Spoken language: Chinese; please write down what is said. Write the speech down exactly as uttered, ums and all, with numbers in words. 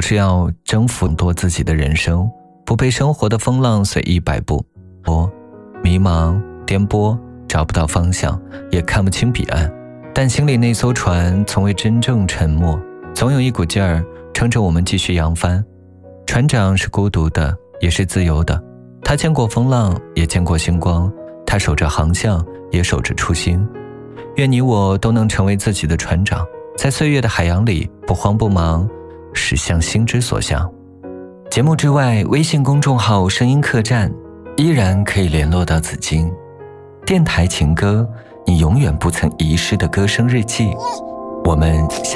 是要征服多自己的人生，不被生活的风浪随意摆布。我迷茫颠簸，找不到方向，也看不清彼岸，但心里那艘船从未真正沉没，总有一股劲儿撑着我们继续扬帆。船长是孤独的，也是自由的，他见过风浪，也见过星光，他守着航向，也守着初心。愿你我都能成为自己的船长，在岁月的海洋里不慌不忙，驶向心之所向。节目之外，微信公众号声音客栈依然可以联络到紫金。电台情歌，你永远不曾遗失的歌声日记。我们下